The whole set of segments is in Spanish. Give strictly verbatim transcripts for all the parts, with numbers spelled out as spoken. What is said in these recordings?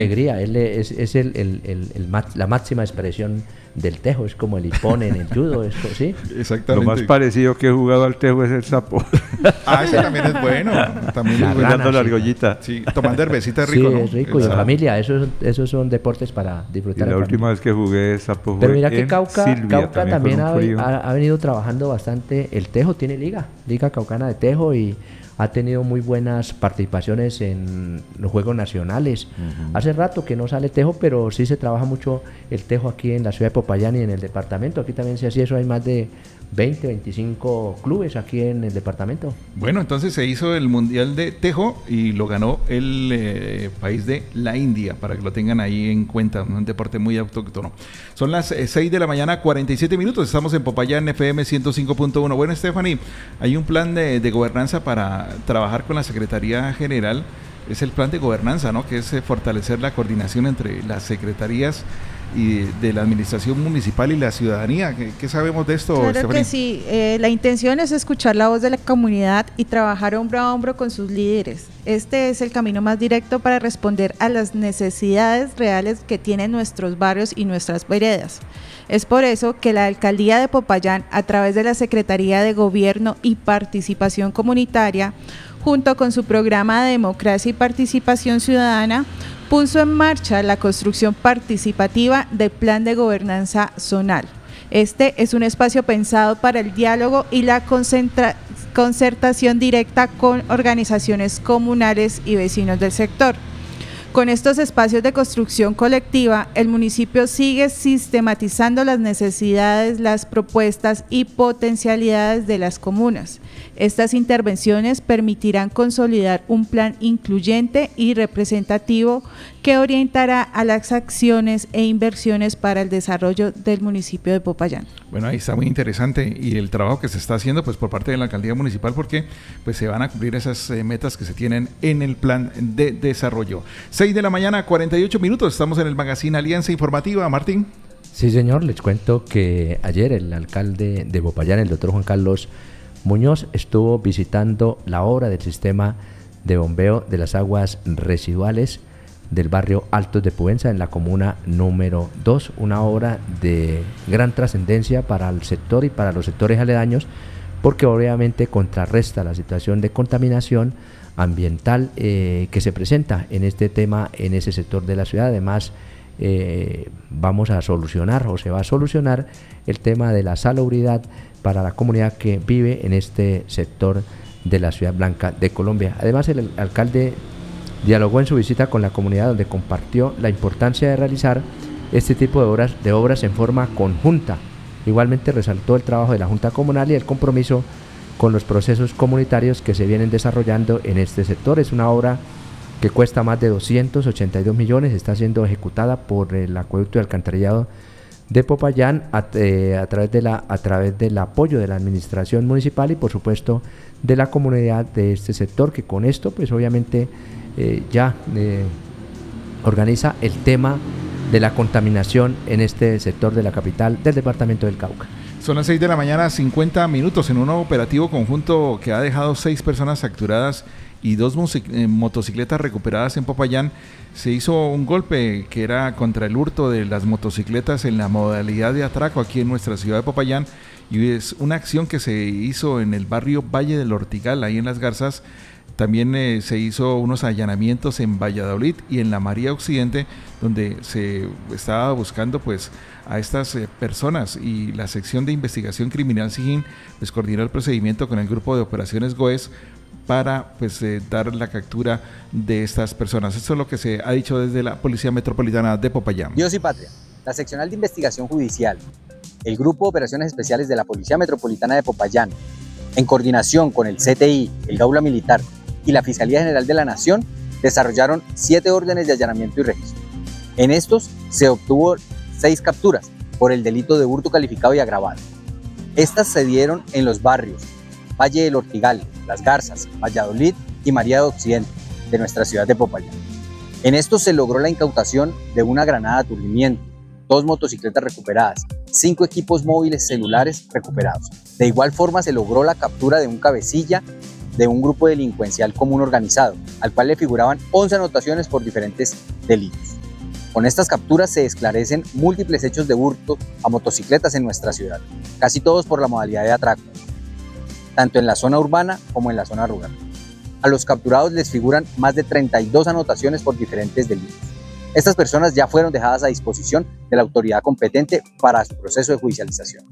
alegría, él es, es el, el, el, el, la máxima expresión del tejo, es como el hipón en el judo, esto, ¿sí? Exactamente. Lo más parecido que he jugado al tejo es el sapo. Ah, ese también es bueno. También La es bueno. rana, la sí. argollita. Sí, tomando cervecita es rico, sí, ¿no? es rico, y en familia, esos, esos son deportes para Y disfrutar. la en última familia. vez que jugué sapo fue Pero mira que en Cauca, Silvia, Cauca también, también ha, ha, ha venido trabajando bastante el tejo, tiene liga, Liga Caucana de Tejo, y ha tenido muy buenas participaciones en los Juegos Nacionales. Uh-huh. Hace rato que no sale tejo, pero sí se trabaja mucho el tejo aquí en la ciudad de Popayán y en el departamento. Aquí también se hace eso, hay más de veinte, veinticinco clubes aquí en el departamento. Bueno, entonces se hizo el Mundial de Tejo y lo ganó el eh, país de la India, para que lo tengan ahí en cuenta, un deporte muy autóctono. Son las eh, seis de la mañana, cuarenta y siete minutos, estamos en Popayán F M ciento cinco punto uno. Bueno, Stephanie, hay un plan de, de gobernanza para trabajar con la Secretaría General, es el plan de gobernanza, ¿no? Que es eh, fortalecer la coordinación entre las secretarías y de la administración municipal y la ciudadanía. ¿Qué, qué sabemos de esto, Claro Stephanie? que sí, eh, la intención es escuchar la voz de la comunidad y trabajar hombro a hombro con sus líderes. Este es el camino más directo para responder a las necesidades reales que tienen nuestros barrios y nuestras veredas. Es por eso que la Alcaldía de Popayán, a través de la Secretaría de Gobierno y Participación Comunitaria, junto con su programa de Democracia y Participación Ciudadana, puso en marcha la construcción participativa del Plan de Gobernanza Zonal. Este es un espacio pensado para el diálogo y la concentra- concertación directa con organizaciones comunales y vecinos del sector. Con estos espacios de construcción colectiva, el municipio sigue sistematizando las necesidades, las propuestas y potencialidades de las comunas. Estas intervenciones permitirán consolidar un plan incluyente y representativo que orientará a las acciones e inversiones para el desarrollo del municipio de Popayán. Bueno, ahí está muy interesante, y el trabajo que se está haciendo pues por parte de la alcaldía municipal, porque pues se van a cumplir esas eh, metas que se tienen en el plan de desarrollo. seis de la mañana, cuarenta y ocho minutos, estamos en el magazine Alianza Informativa. Martín. Sí, señor, les cuento que ayer el alcalde de Popayán, el doctor Juan Carlos Muñoz, estuvo visitando la obra del sistema de bombeo de las aguas residuales del barrio Altos de Pubenza, en la comuna número dos, una obra de gran trascendencia para el sector y para los sectores aledaños, porque obviamente contrarresta la situación de contaminación ambiental eh, que se presenta en este tema, en ese sector de la ciudad. Además, eh, vamos a solucionar o se va a solucionar el tema de la salubridad para la comunidad que vive en este sector de la Ciudad Blanca de Colombia. Además, el, el alcalde dialogó en su visita con la comunidad, donde compartió la importancia de realizar este tipo de obras, de obras en forma conjunta. Igualmente resaltó el trabajo de la Junta Comunal y el compromiso con los procesos comunitarios que se vienen desarrollando en este sector. Es una obra que cuesta más de doscientos ochenta y dos millones, está siendo ejecutada por el acueducto de alcantarillado de Popayán a, eh, a través de la a través del apoyo de la administración municipal y por supuesto de la comunidad de este sector, que con esto pues obviamente eh, ya eh, organiza el tema de la contaminación en este sector de la capital del departamento del Cauca. Son las seis de la mañana, cincuenta minutos, en un operativo conjunto que ha dejado seis personas capturadas y dos motocicletas recuperadas en Popayán. Se hizo un golpe que era contra el hurto de las motocicletas en la modalidad de atraco aquí en nuestra ciudad de Popayán, y es una acción que se hizo en el barrio Valle del Ortigal, ahí en Las Garzas. También eh, se hizo unos allanamientos en Valladolid y en la María Occidente, donde se estaba buscando pues a estas eh, personas, y la sección de investigación criminal SIGIN pues coordinó el procedimiento con el grupo de operaciones GOES para pues eh, dar la captura de estas personas. Eso es lo que se ha dicho desde la Policía Metropolitana de Popayán. Dios y Patria, la seccional de investigación judicial, el grupo de operaciones especiales de la Policía Metropolitana de Popayán, en coordinación con el C T I, el Gaula Militar y la Fiscalía General de la Nación, desarrollaron siete órdenes de allanamiento y registro. En estos se obtuvo seis capturas por el delito de hurto calificado y agravado. Estas se dieron en los barrios Valle del Ortigal, Las Garzas, Valladolid y María de Occidente de nuestra ciudad de Popayán. En estos se logró la incautación de una granada de aturdimiento, dos motocicletas recuperadas, cinco equipos móviles celulares recuperados. De igual forma se logró la captura de un cabecilla de un grupo delincuencial común organizado, al cual le figuraban once anotaciones por diferentes delitos. Con estas capturas se esclarecen múltiples hechos de hurto a motocicletas en nuestra ciudad, casi todos por la modalidad de atraco, tanto en la zona urbana como en la zona rural. A los capturados les figuran más de treinta y dos anotaciones por diferentes delitos. Estas personas ya fueron dejadas a disposición de la autoridad competente para su proceso de judicialización.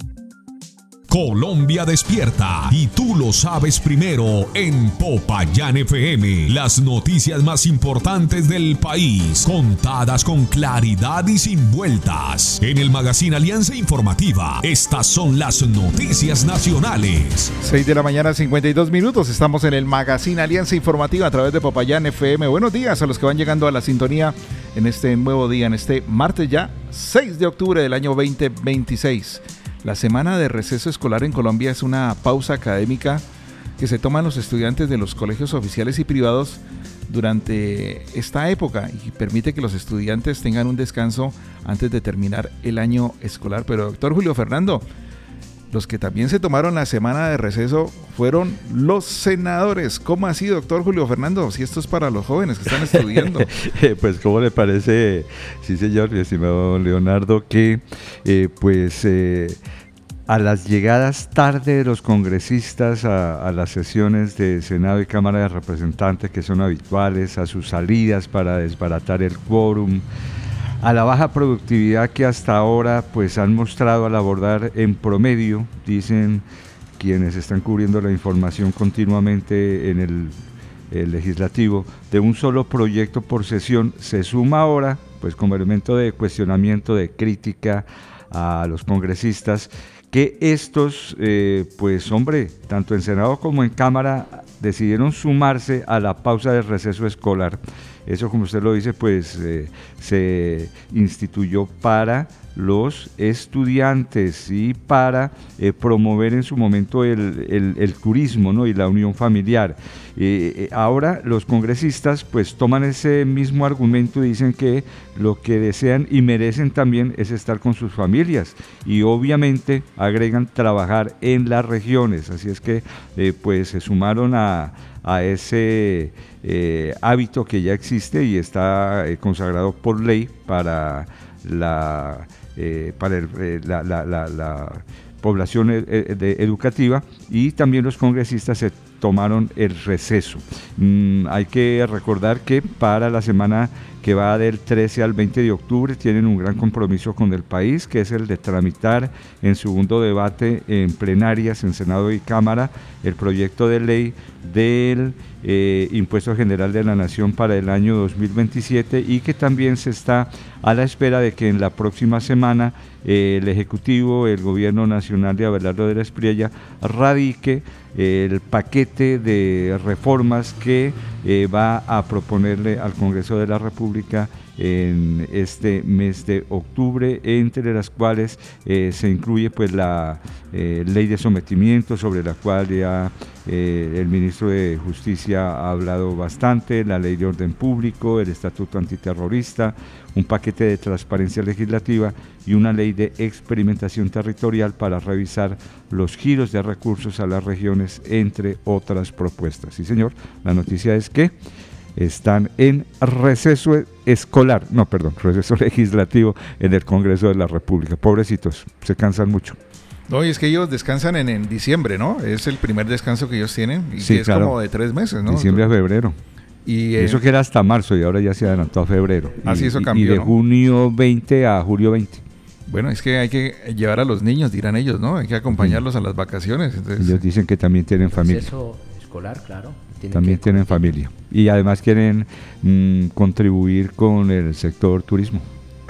Colombia despierta y tú lo sabes primero en Popayán F M. Las noticias más importantes del país, contadas con claridad y sin vueltas. En el Magazine Alianza Informativa, estas son las noticias nacionales. seis de la mañana, cincuenta y dos minutos. Estamos en el Magazine Alianza Informativa a través de Popayán F M. Buenos días a los que van llegando a la sintonía en este nuevo día, en este martes ya, seis de octubre del año veinte veintiséis. La semana de receso escolar en Colombia es una pausa académica que se toman los estudiantes de los colegios oficiales y privados durante esta época y permite que los estudiantes tengan un descanso antes de terminar el año escolar. Pero doctor Julio Fernando, los que también se tomaron la semana de receso fueron los senadores. ¿Cómo así, doctor Julio Fernando? Si esto es para los jóvenes que están estudiando. Pues, ¿cómo le parece, sí señor, mi estimado Leonardo, que eh, pues eh, a las llegadas tarde de los congresistas a, a las sesiones de Senado y Cámara de Representantes que son habituales, a sus salidas para desbaratar el quórum, a la baja productividad que hasta ahora pues han mostrado al abordar en promedio, dicen quienes están cubriendo la información continuamente en el, el legislativo, de un solo proyecto por sesión, se suma ahora pues como elemento de cuestionamiento, de crítica a los congresistas, que estos eh, pues hombre, tanto en Senado como en Cámara decidieron sumarse a la pausa del receso escolar. Eso, como usted lo dice, pues eh, se instituyó para los estudiantes y para eh, promover en su momento el, el, el turismo, ¿no? Y la unión familiar. Eh, eh, ahora los congresistas pues toman ese mismo argumento y dicen que lo que desean y merecen también es estar con sus familias y obviamente agregan trabajar en las regiones. Así es que eh, pues se sumaron a a ese eh, hábito que ya existe y está eh, consagrado por ley para la, eh, para el, eh, la, la, la, la población ed- ed- educativa, y también los congresistas se tomaron el receso. Mm, hay que recordar que para la semana que va del trece al veinte de octubre tienen un gran compromiso con el país, que es el de tramitar en segundo debate en plenarias en Senado y Cámara el proyecto de ley del eh, Impuesto General de la Nación para el año dos mil veintisiete, y que también se está a la espera de que en la próxima semana eh, el Ejecutivo, el Gobierno Nacional de Abelardo de la Espriella, radique el paquete de reformas que eh, va a proponerle al Congreso de la República en este mes de octubre, entre las cuales eh, se incluye pues la eh, ley de sometimiento, sobre la cual ya eh, el ministro de Justicia ha hablado bastante, la ley de orden público, el estatuto antiterrorista, un paquete de transparencia legislativa y una ley de experimentación territorial para revisar los giros de recursos a las regiones, entre otras propuestas. Sí, señor, la noticia es que están en receso escolar, no, perdón, receso legislativo en el Congreso de la República. Pobrecitos, se cansan mucho. No, y es que ellos descansan en, en diciembre, ¿no? Es el primer descanso que ellos tienen y Sí, que es claro. como de tres meses, ¿no? Diciembre a febrero. Y eh, Eso que era hasta marzo y ahora ya se adelantó a febrero. Ah, sí, Y- eso y- cambió, Y de ¿no? junio veinte a julio veinte. bueno, es que hay que llevar a los niños, dirán ellos, ¿no? Hay que acompañarlos a las vacaciones. Entonces, Ellos dicen que también tienen familia. Receso escolar, claro. tienen También que tienen competir. familia. Y además quieren mm, contribuir con el sector turismo.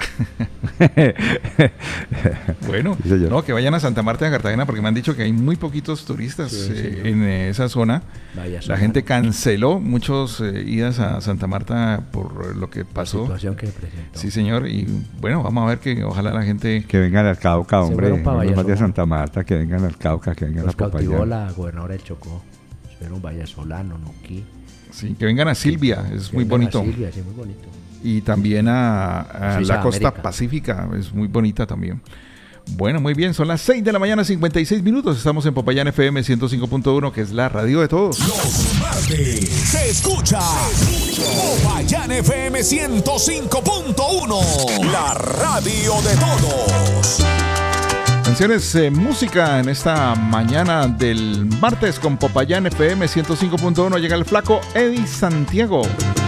Bueno, Sí, señor. no, que vayan a Santa Marta de Cartagena porque me han dicho que hay muy poquitos turistas Sí, eh, señor. en eh, esa zona. Vaya La zona. gente canceló muchos eh, idas a Santa Marta por lo que La pasó. situación que presentó. Sí, señor. Y bueno, vamos a ver que ojalá la gente... Que vengan al Cauca, Se hombre. fueron pa' No más de Vallesolano. Santa Marta, que vengan al Cauca, que vengan Los a cautivó Popayán. la gobernadora del Chocó. Fueron Vallasolano, Noquí. Sí, que vengan a Silvia, es Que muy vengan a bonito. Silvia, sí, muy bonito. Y también a, a Suiza la costa América. pacífica, es muy bonita también. Bueno, muy bien, son las seis de la mañana, cincuenta y seis minutos. Estamos en Popayán F M ciento cinco punto uno, que es la radio de todos. Los martes se escucha Popayán F M ciento cinco punto uno, la radio de todos. Canciones, eh, música en esta mañana del martes con Popayán F M ciento cinco punto uno. Llega el flaco Eddie Santiago.